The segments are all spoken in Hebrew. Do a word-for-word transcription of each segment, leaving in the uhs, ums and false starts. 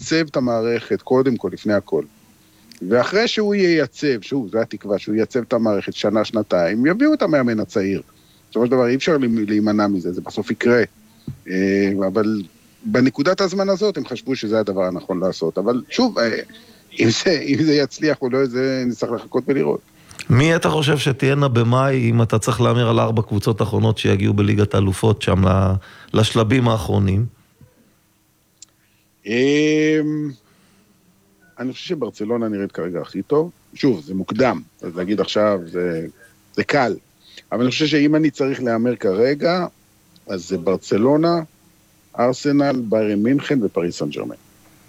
ייצב את המערכת קודם כל, לפני הכל. ואחרי שהוא ייצב, שוב, זו התקווה, שהוא ייצב את המערכת שנה, שנתיים, יביאו את המאמן הצעיר. בסופו של דבר, אי אפשר להימנע מזה, זה בסוף יקרה. אבל בנקודת הזמן הזאת, הם חשבו שזה הדבר הנכון לעשות. אבל שוב, אם זה, אם זה יצליח או לא, זה נצטרך לחכות ולראות. מי אתה חושב שתהיינה במאי, אם אתה צריך להמיר על ארבע קבוצות האחרונות שיגיעו בליגת האלופות שם לשלבים האחרונים? אני חושב שברצלונה נראית כרגע הכי טוב. שוב, זה מוקדם, אז להגיד עכשיו, זה, זה קל. אבל אני חושב שאם אני צריך להמר כרגע, אז זה ברצלונה, ארסנל, ביירן מינכן ופריס סן ז'רמן.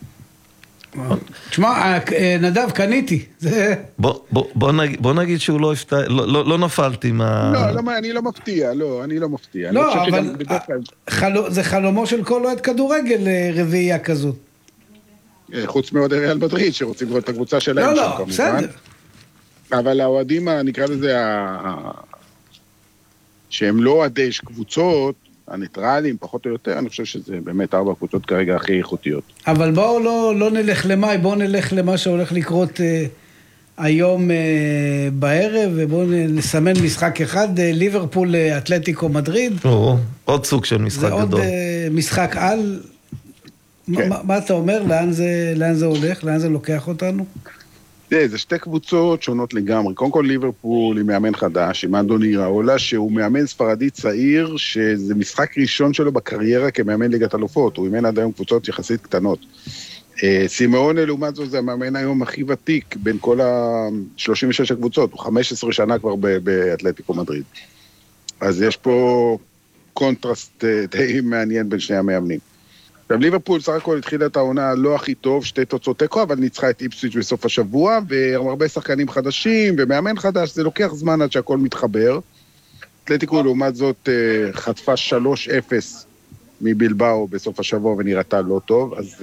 תשמע, נדב, קניתי. בוא נגיד שהוא לא הפתע, לא נפלתי מה... לא, אני לא מפתיע, לא, אני לא מפתיע. לא, אבל זה חלומו של כל אוהד כדורגל רביעייה כזאת. חוץ מאוד ריאל מדריד, שרוצים לראות את הקבוצה שלהם. לא, לא, בסדר. אבל האוהדים, נקרא לזה, שהם לא אוהדי קבוצות, הניטרלים, פחות או יותר, אני חושב שזה באמת ארבע קבוצות כרגע הכי איכותיות. אבל בואו לא, לא נלך למאי, בואו נלך למה שהולך לקרות אה, היום אה, בערב, ובואו נסמן משחק אחד, אה, ליברפול אה, אתלטיקו מדריד. או, עוד סוג של משחק זה גדול. זה עוד אה, משחק על. כן. מה, מה אתה אומר? לאן זה, לאן זה הולך? לאן זה לוקח אותנו? זה, זה שתי קבוצות שונות לגמרי. קודם כל ליברפול היא מאמן חדש, עם אנדוני ראולה, שהוא מאמן ספרדי צעיר, שזה משחק ראשון שלו בקריירה כמאמן ליגת אלופות. הוא אימן עד היום קבוצות יחסית קטנות. סימאונה, לעומת זאת, זה המאמן היום הכי ותיק בין כל ה-שלושים ושש הקבוצות. הוא חמש עשרה שנה כבר באתלטיקו מדריד. אז יש פה קונטרסט די מעניין בין שני המאמנים. עכשיו, ליברפול סך הכל התחילה את העונה לא הכי טוב, שתי תוצאות תיקו, אבל ניצחה את איפסוויץ' בסוף השבוע, והרבה שחקנים חדשים, ומאמן חדש, זה לוקח זמן עד שהכל מתחבר. אתלטיקו, לעומת זאת, חטפה שלוש אפס מבלבאו בסוף השבוע, ונראתה לא טוב, אז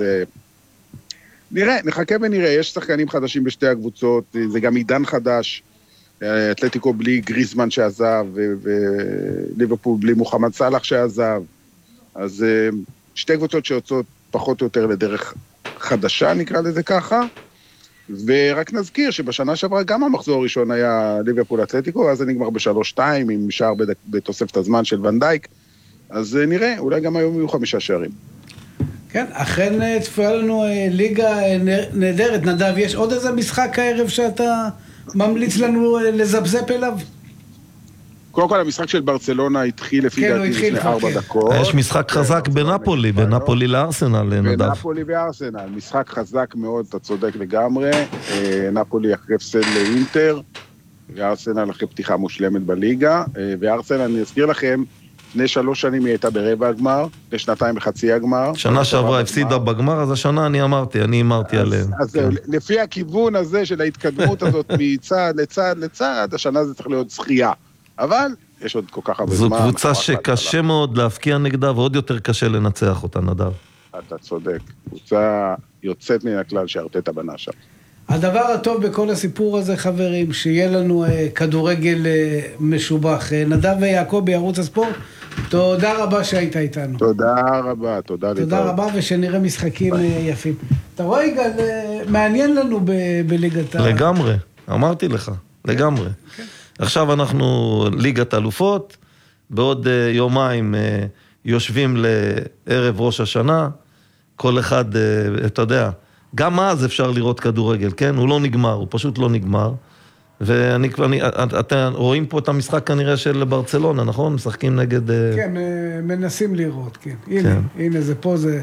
נראה, נחכה ונראה, יש שחקנים חדשים בשתי הקבוצות, זה גם עידן חדש, אתלטיקו בלי גריזמן שעזב, וליברפול בלי מוחמד סלאח שעזב, אז שתי קבוצות שיוצאות פחות או יותר לדרך חדשה, נקרא לזה ככה, ורק נזכיר שבשנה שעברה גם המחזור הראשון היה ליברפול אתלטיקו, אז זה נגמר בשלוש שתיים, עם שער בתוספת הזמן של ונדייק, אז נראה, אולי גם היום יהיו חמישה שערים. כן, אכן צפויה לנו ליגה נהדרת. נדב, יש עוד איזה משחק הערב שאתה ממליץ לנו לזבזפ אליו? קודם כל, המשחק של ברצלונה התחיל לפי דעתי לפני ארבע דקות. יש משחק חזק בנפולי, בנפולי לארסנל, נדב. בנפולי וארסנל, משחק חזק מאוד, אתה צודק לגמרי. נפולי אחרי הפסד לאינטר, וארסנל אחרי פתיחה מושלמת בליגה. וארסנל, אני אזכיר לכם, לפני שלוש שנים היא הייתה ברבע הגמר, לשנתיים בחצי הגמר. שנה שעברה הפסידה בגמר, אז השנה אני אמרתי, אני אמרתי עליהם. אז לפי הכיוון הזה של ההתקדמות הזאת מצד לצד לצד, השנה זה צריך להיות זכייה. אבל יש עוד כל כך הרבה זמן. זו קבוצה שקשה מאוד להפקיע נגדה, ועוד יותר קשה לנצח אותה, נדב. אתה צודק. קבוצה יוצאת מן הכלל שארטטה בנה שם. הדבר הטוב בכל הסיפור הזה, חברים, שיהיה לנו כדורגל משובח. נדב ויעקב בערוץ הספורט, תודה רבה שהיית איתנו. תודה רבה, תודה לי. תודה רבה, ושנראה משחקים יפים. אתה רואה, יגאל, מעניין לנו בליגת ה... לגמרי, אמרתי לך, לגמרי. עכשיו אנחנו ליגת אלופות, בעוד יומיים יושבים לערב ראש השנה, כל אחד, אתה יודע, גם אז אפשר לראות כדורגל, כן? הוא לא נגמר, הוא פשוט לא נגמר, ואני כבר, אתם רואים פה את המשחק כנראה של ברצלונה, נכון? משחקים נגד... כן, מנסים לראות, כן. הנה, הנה, זה פה, זה...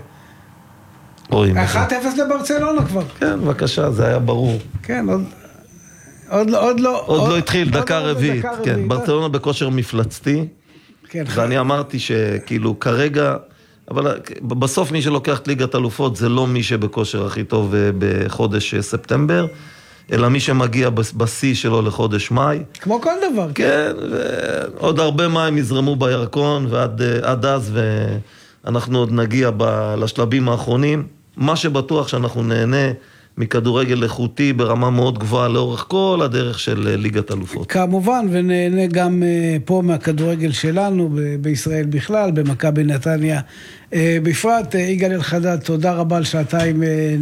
אחת אפס לברצלונה כבר. כן, בבקשה, זה היה ברור. כן, עוד... עוד לא, עוד לא, עוד לא התחיל, דקה רביעית, כן, ברצלונה בכושר מפלצתי, ואני אמרתי שכאילו כרגע, אבל בסוף מי שלוקח את ליגת אלופות זה לא מי שבכושר הכי טוב בחודש ספטמבר, אלא מי שמגיע בשיא שלו לחודש מאי. כמו כל דבר. כן, ועוד הרבה מים יזרמו בירקון, ועד אז, ואנחנו עוד נגיע לשלבים האחרונים, מה שבטוח שאנחנו נהנה, מכדורגל איכותי ברמה מאוד גבוהה לאורך כל הדרך של ליגת אלופות. כמובן, ונהנה גם פה מהכדורגל שלנו, בישראל בכלל, במכבי נתניה בפרט. יגאל אלחדד, תודה רבה על שעתיים